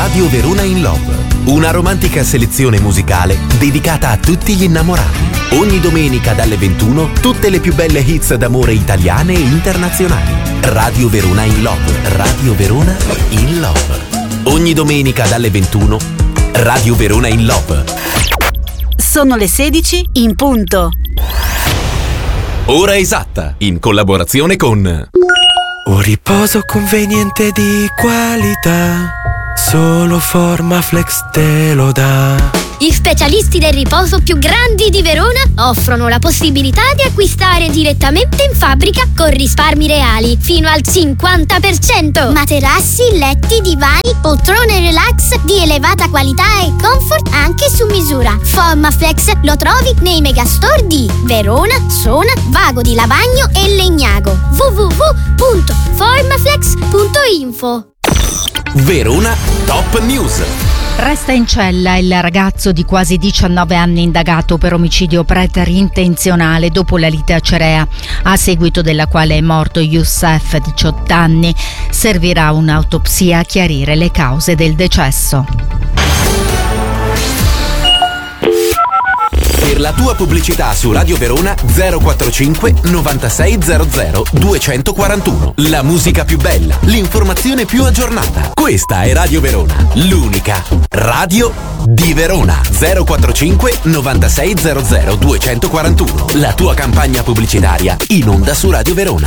Radio Verona in Love, una romantica selezione musicale dedicata a tutti gli innamorati. Ogni domenica dalle 21 tutte le più belle hits d'amore italiane e internazionali. Radio Verona in Love, Radio Verona in Love. Ogni domenica dalle 21 Radio Verona in Love. Sono le 16 in punto. Ora esatta, in collaborazione con un riposo conveniente di qualità, solo Formaflex te lo dà. Gli specialisti del riposo più grandi di Verona offrono la possibilità di acquistare direttamente in fabbrica con risparmi reali fino al 50%. Materassi, letti, divani, poltrone relax di elevata qualità e comfort anche su misura. Formaflex lo trovi nei megastore di Verona, Sona, Vago di Lavagno e Legnago. www.formaflex.info. Verona Top News. Resta in cella il ragazzo di quasi 19 anni indagato per omicidio preterintenzionale dopo la lite acerea, a seguito della quale è morto Youssef, 18 anni. Servirà un'autopsia a chiarire le cause del decesso. Per la tua pubblicità su Radio Verona 045 9600 241. La musica più bella, l'informazione più aggiornata. Questa è Radio Verona, l'unica radio di Verona. 045 9600 241. La tua campagna pubblicitaria in onda su Radio Verona.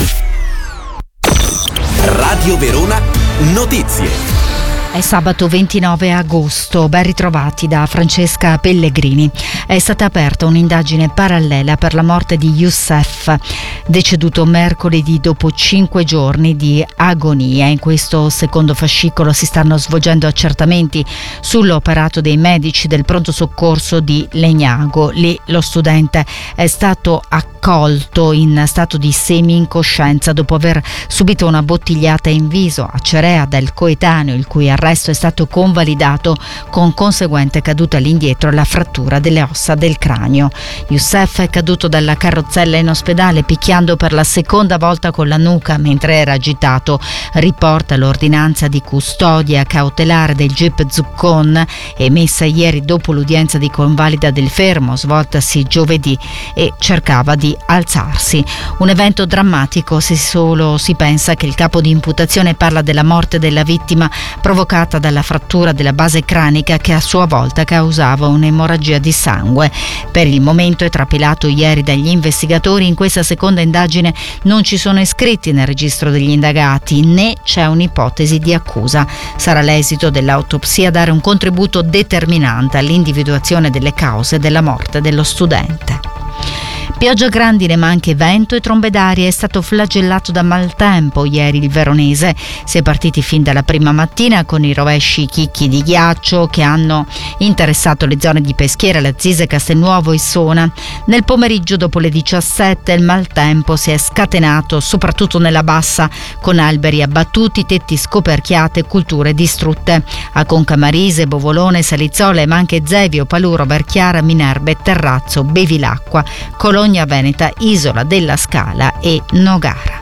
Radio Verona Notizie. È sabato 29 agosto, ben ritrovati da Francesca Pellegrini. È stata aperta un'indagine parallela per la morte di Youssef, deceduto mercoledì dopo 5 giorni di agonia. In questo secondo fascicolo si stanno svolgendo accertamenti sull'operato dei medici del pronto soccorso di Legnago. Lì lo studente è stato accolto in stato di semi-incoscienza dopo aver subito una bottigliata in viso acerea del coetaneo, il cui arresto è stato convalidato con conseguente caduta all'indietro e la frattura delle ossa del cranio. Youssef è caduto dalla carrozzella in ospedale picchiando per la seconda volta con la nuca mentre era agitato, riporta l'ordinanza di custodia cautelare del GIP Zuccon emessa ieri dopo l'udienza di convalida del fermo svoltasi giovedì, e cercava di alzarsi. Un evento drammatico se solo si pensa che il capo di imputazione parla della morte della vittima provocata dalla frattura della base cranica che a sua volta causava un'emorragia di sangue. Per il momento, è trapilato ieri dagli investigatori, in questa seconda indagine non ci sono iscritti nel registro degli indagati né c'è un'ipotesi di accusa. Sarà l'esito dell'autopsia a dare un contributo determinante all'individuazione delle cause della morte dello studente. Pioggia grandine ma anche vento e trombe d'aria. È stato flagellato da maltempo ieri il veronese. Si è partiti fin dalla prima mattina con i rovesci chicchi di ghiaccio che hanno interessato le zone di Peschiera, Lazzise, Castelnuovo e Sona. Nel pomeriggio dopo le 17 il maltempo si è scatenato soprattutto nella bassa, con alberi abbattuti, tetti scoperchiate e culture distrutte. A Concamarise, Bovolone, Salizzole ma anche Zevio, Paluro, Verchiara, Minerbe, Terrazzo, Bevilacqua, Cologna Veneta, Isola della Scala e Nogara.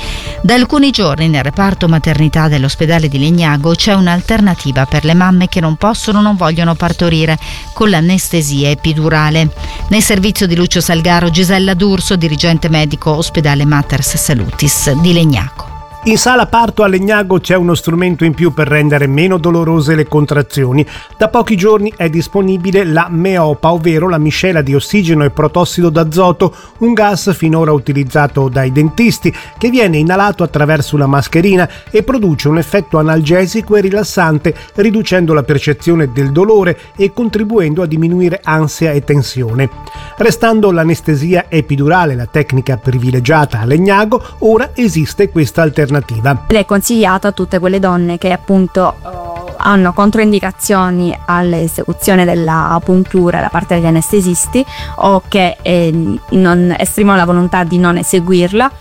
Da alcuni giorni nel reparto maternità dell'ospedale di Legnago c'è un'alternativa per le mamme che non possono o non vogliono partorire, con l'anestesia epidurale. Nel servizio di Lucio Salgaro, Gisella D'Urso, dirigente medico ospedale Maters Salutis di Legnago. In sala parto a Legnago c'è uno strumento in più per rendere meno dolorose le contrazioni. Da pochi giorni è disponibile la Meopa, ovvero la miscela di ossigeno e protossido d'azoto, un gas finora utilizzato dai dentisti, che viene inalato attraverso una mascherina e produce un effetto analgesico e rilassante, riducendo la percezione del dolore e contribuendo a diminuire ansia e tensione. Restando l'anestesia epidurale la tecnica privilegiata a Legnago, ora esiste questa alternativa. Ed è consigliata a tutte quelle donne che appunto hanno controindicazioni all'esecuzione della puntura da parte degli anestesisti o che non esprimono la volontà di non eseguirla,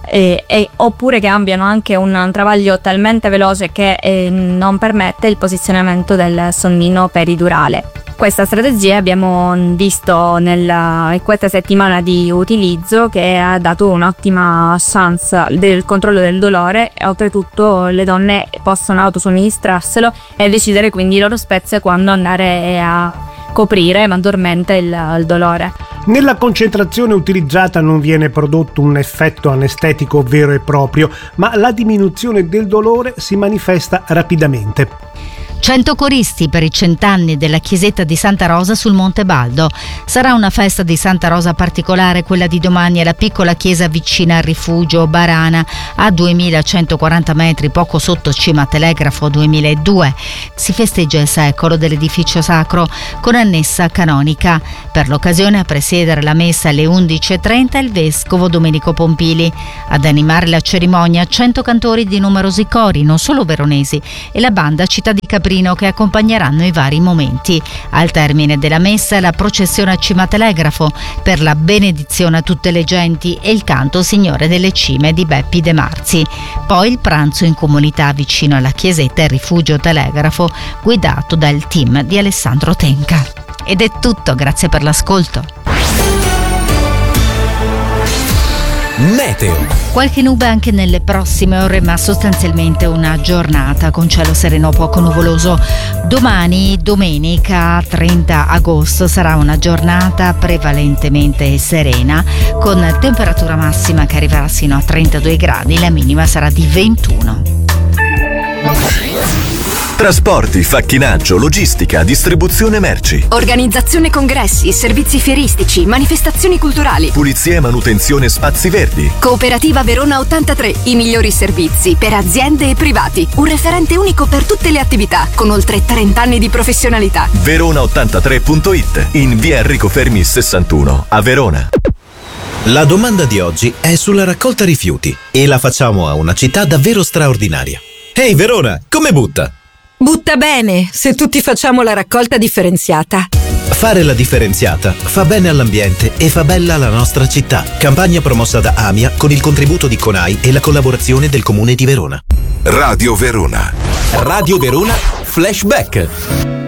oppure che abbiano anche un travaglio talmente veloce che non permette il posizionamento del sonnino peridurale. Questa strategia abbiamo visto in questa settimana di utilizzo, che ha dato un'ottima chance del controllo del dolore, e oltretutto le donne possono autosomministrarselo e decidere quindi loro spezze quando andare a coprire maggiormente il dolore. Nella concentrazione utilizzata non viene prodotto un effetto anestetico vero e proprio, ma la diminuzione del dolore si manifesta rapidamente. 100 coristi per i 100 anni della chiesetta di Santa Rosa sul Monte Baldo. Sarà una festa di Santa Rosa particolare quella di domani alla piccola chiesa vicina al rifugio Barana, a 2140 metri, poco sotto Cima Telegrafo 2002. Si festeggia il secolo dell'edificio sacro con annessa canonica. Per l'occasione a presiedere la messa alle 11:30 il vescovo Domenico Pompili. Ad animare la cerimonia 100 cantori di numerosi cori, non solo veronesi, e la banda Città di Caprino che accompagneranno i vari momenti. Al termine della messa la processione a Cima Telegrafo per la benedizione a tutte le genti e il canto Signore delle Cime di Beppi De Marzi. Poi il pranzo in comunità vicino alla chiesetta e rifugio Telegrafo, guidato dal team di Alessandro Tenca. Ed è tutto, grazie per l'ascolto. Meteo. Qualche nube anche nelle prossime ore, ma sostanzialmente una giornata con cielo sereno poco nuvoloso. Domani, domenica 30 agosto, sarà una giornata prevalentemente serena, con temperatura massima che arriverà sino a 32 gradi, la minima sarà di 21. Trasporti, facchinaggio, logistica, distribuzione merci. Organizzazione congressi, servizi fieristici, manifestazioni culturali. Pulizia e manutenzione spazi verdi. Cooperativa Verona 83, i migliori servizi per aziende e privati. Un referente unico per tutte le attività, con oltre 30 anni di professionalità. Verona83.it, in via Enrico Fermi 61, a Verona. La domanda di oggi è sulla raccolta rifiuti e la facciamo a una città davvero straordinaria. Ehi Verona, come butta? Butta bene, se tutti facciamo la raccolta differenziata. Fare la differenziata fa bene all'ambiente e fa bella la nostra città. Campagna promossa da AMIA con il contributo di CONAI e la collaborazione del Comune di Verona. Radio Verona. Radio Verona Flashback.